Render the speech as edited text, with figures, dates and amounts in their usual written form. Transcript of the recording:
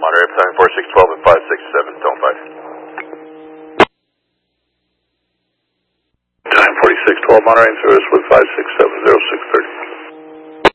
Monterey, time 4612 and 567, tone 5. Time 4612, Monterey service with 5670630.